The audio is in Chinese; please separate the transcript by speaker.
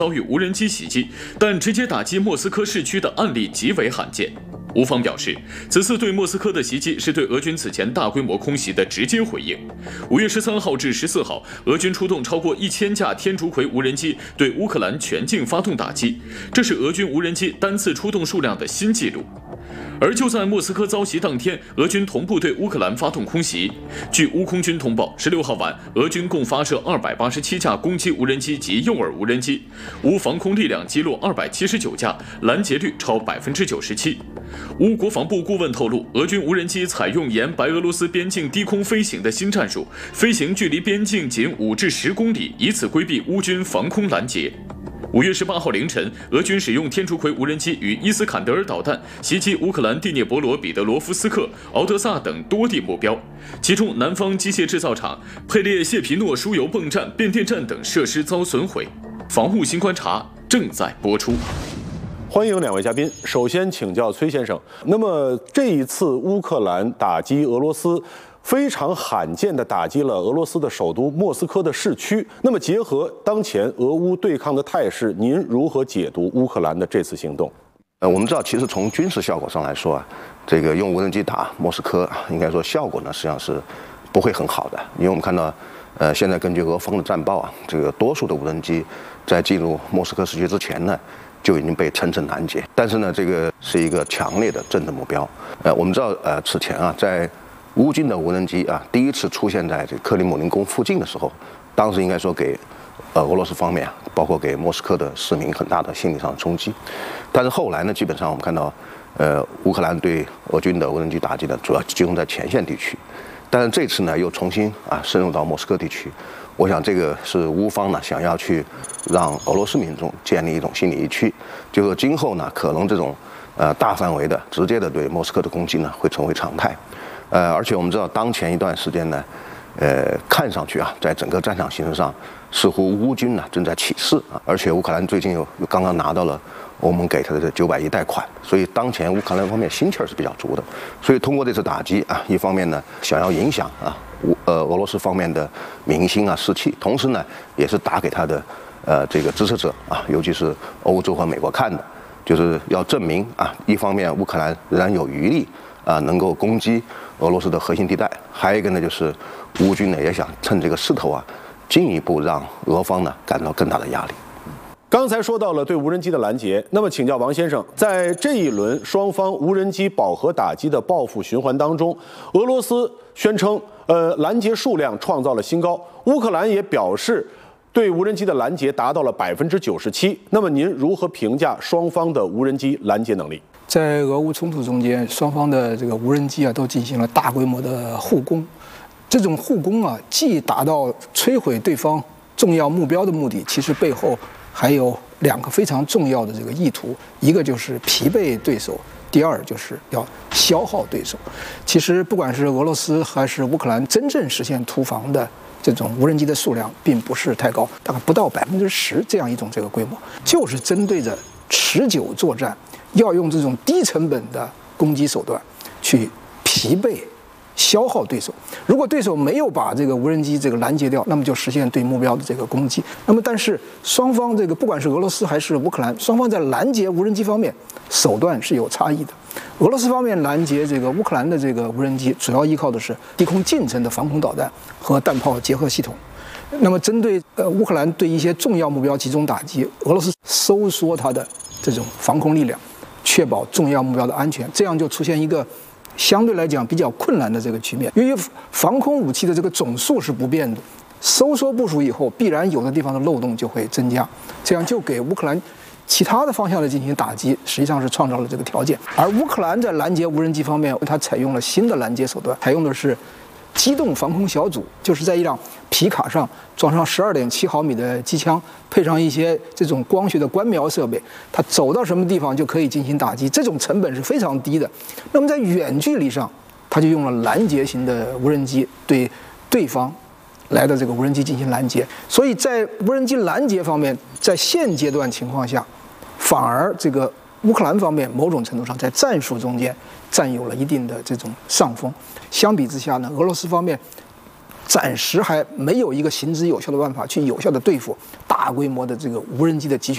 Speaker 1: 遭遇无人机袭击，但直接打击莫斯科市区的案例极为罕见。乌方表示，此次对莫斯科的袭击是对俄军此前大规模空袭的直接回应。5月13号至14号，俄军出动超过1000架天竺葵无人机对乌克兰全境发动打击，这是俄军无人机单次出动数量的新纪录。而就在莫斯科遭袭当天，俄军同步对乌克兰发动空袭。据乌空军通报，16号晚，俄军共发射287架攻击无人机及诱饵无人机，乌防空力量击落279架，拦截率超97%。乌国防部顾问透露，俄军无人机采用沿白俄罗斯边境低空飞行的新战术，飞行距离边境仅5至10公里，以此规避乌军防空拦截。5月18号凌晨，俄军使用天竺葵无人机与伊斯坎德尔导弹袭击乌克兰第聂伯罗彼得罗夫斯克、敖德萨等多地目标，其中南方机械制造厂佩列谢皮诺输油泵站、变电站等设施遭损毁。防务新观察正在播出。
Speaker 2: 欢迎两位嘉宾。首先请教崔先生，那么这一次乌克兰打击俄罗斯，非常罕见地打击了俄罗斯的首都莫斯科的市区。那么结合当前俄乌对抗的态势，您如何解读乌克兰的这次行动？
Speaker 3: 我们知道，其实从军事效果上来说啊，这个用无人机打莫斯科，应该说效果呢实际上是不会很好的，因为我们看到，现在根据俄方的战报啊，这个多数的无人机在进入莫斯科市区之前呢，就已经被层层拦截。但是呢，这个是一个强烈的政治目标。我们知道，此前啊，在乌军的无人机啊，第一次出现在这克里姆林宫附近的时候，当时应该说给俄罗斯方面啊，包括给莫斯科的市民很大的心理上的冲击。但是后来呢，基本上我们看到，乌克兰对俄军的无人机打击呢，主要集中在前线地区。但是这次呢，又重新深入到莫斯科地区。我想这个是乌方呢想要去让俄罗斯民众建立一种心理预期，就是今后呢，可能这种大范围的直接的对莫斯科的攻击呢，会成为常态。而且我们知道，当前一段时间呢，看上去啊，在整个战场形势上，似乎乌军呢正在起势啊，而且乌克兰最近又刚刚拿到了欧盟给他的这900亿贷款，所以当前乌克兰方面心气儿是比较足的。所以通过这次打击啊，一方面呢想要影响俄罗斯方面的民心啊士气，同时呢也是打给他的这个支持者啊，尤其是欧洲和美国看的，就是要证明啊，一方面乌克兰仍然有余力能够攻击俄罗斯的核心地带，还有一个呢就是乌军呢也想趁这个势头啊，进一步让俄方呢感到更大的压力。
Speaker 2: 刚才说到了对无人机的拦截，那么请教王先生，在这一轮双方无人机饱和打击的报复循环当中，俄罗斯宣称拦截数量创造了新高，乌克兰也表示对无人机的拦截达到了97%。那么您如何评价双方的无人机拦截能力？
Speaker 4: 在俄乌冲突中间，双方的这个无人机都进行了大规模的互攻。这种互攻既达到摧毁对方重要目标的目的，其实背后还有2个非常重要的这个意图，一个就是疲惫对手，第二就是要消耗对手。其实不管是俄罗斯还是乌克兰，真正实现突防的这种无人机的数量并不是太高，大概不到10%这样一种这个规模，就是针对着持久作战，要用这种低成本的攻击手段去疲惫消耗对手。如果对手没有把这个无人机这个拦截掉，那么就实现对目标的这个攻击。那么但是双方这个不管是俄罗斯还是乌克兰，双方在拦截无人机方面手段是有差异的。俄罗斯方面拦截这个乌克兰的这个无人机，主要依靠的是低空近程的防空导弹和弹炮结合系统。那么针对乌克兰对一些重要目标集中打击，俄罗斯收缩它的这种防空力量，确保重要目标的安全，这样就出现一个相对来讲比较困难的这个局面。由于防空武器的这个总数是不变的，收缩部署以后，必然有的地方的漏洞就会增加，这样就给乌克兰其他的方向的进行打击，实际上是创造了这个条件。而乌克兰在拦截无人机方面，它采用了新的拦截手段，采用的是机动防空小组，就是在一辆皮卡上装上12.7毫米的机枪，配上一些这种光学的观瞄设备，它走到什么地方就可以进行打击，这种成本是非常低的。那么在远距离上，它就用了拦截型的无人机对对方来的这个无人机进行拦截。所以在无人机拦截方面，在现阶段情况下，反而这个乌克兰方面某种程度上在战术中间占有了一定的这种上风。相比之下呢，俄罗斯方面暂时还没有一个行之有效的办法去有效的对付大规模的这个无人机的集群。